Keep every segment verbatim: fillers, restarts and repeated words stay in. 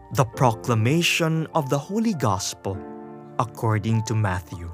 The proclamation of the Holy Gospel according to Matthew.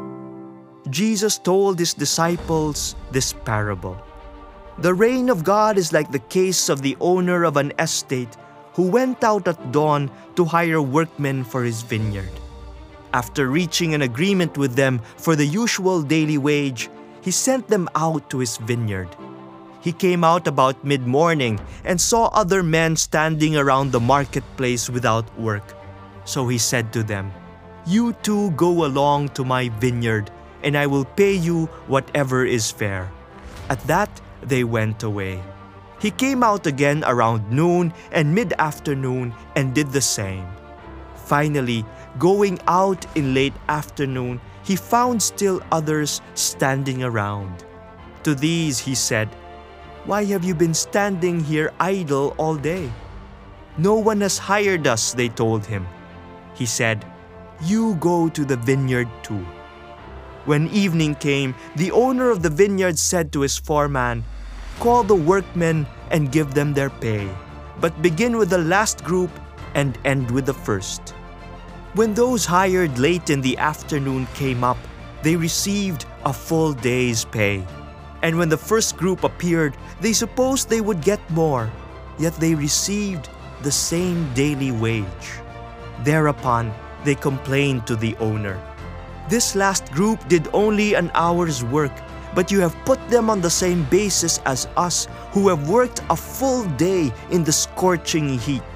Jesus told his disciples this parable. The reign of God is like the case of the owner of an estate who went out at dawn to hire workmen for his vineyard. After reaching an agreement with them for the usual daily wage, he sent them out to his vineyard. He came out about mid-morning and saw other men standing around the marketplace without work. So he said to them, "You too go along to my vineyard, and I will pay you whatever is fair." At that, they went away. He came out again around noon and mid-afternoon and did the same. Finally, going out in late afternoon, he found still others standing around. To these he said, "Why have you been standing here idle all day?" "No one has hired us," they told him. He said, "You go to the vineyard too." When evening came, the owner of the vineyard said to his foreman, "Call the workmen and give them their pay, but begin with the last group and end with the first." When those hired late in the afternoon came up, they received a full day's pay. And when the first group appeared, they supposed they would get more, yet they received the same daily wage. Thereupon, they complained to the owner, "This last group did only an hour's work, but you have put them on the same basis as us who have worked a full day in the scorching heat."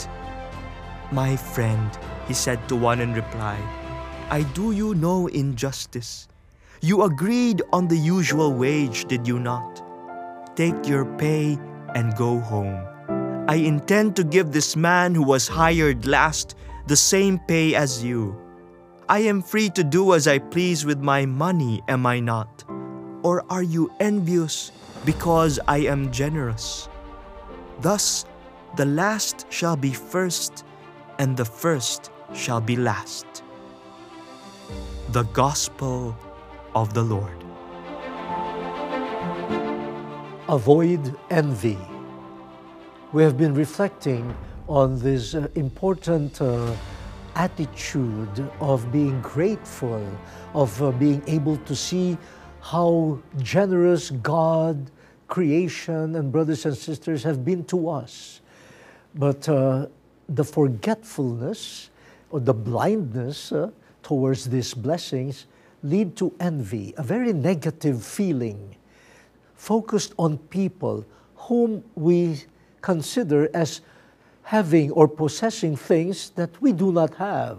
"My friend," he said to one in reply, "I do you no injustice. You agreed on the usual wage, did you not? Take your pay and go home. I intend to give this man who was hired last the same pay as you. I am free to do as I please with my money, am I not? Or are you envious because I am generous?" Thus, the last shall be first, and the first shall be last. The Gospel of the Lord. Avoid envy. We have been reflecting on this uh, important uh, attitude of being grateful, of uh, being able to see how generous God, creation, and brothers and sisters have been to us. But uh, the forgetfulness or the blindness uh, towards these blessings lead to envy, a very negative feeling, focused on people whom we consider as having or possessing things that we do not have.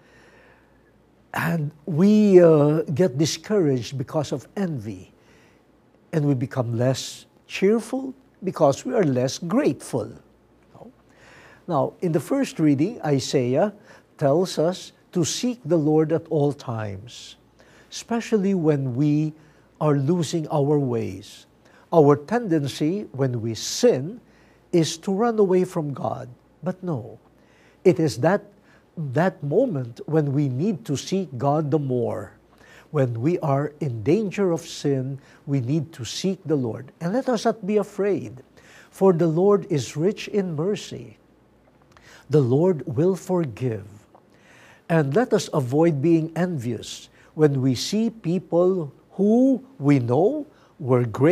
And we uh, get discouraged because of envy, and we become less cheerful because we are less grateful. Now, in the first reading, Isaiah tells us to seek the Lord at all times, especially when we are losing our ways. Our tendency when we sin is to run away from God. But no, it is that, that moment when we need to seek God the more. When we are in danger of sin, we need to seek the Lord. And let us not be afraid, for the Lord is rich in mercy. The Lord will forgive. And let us avoid being envious when we see people who we know were great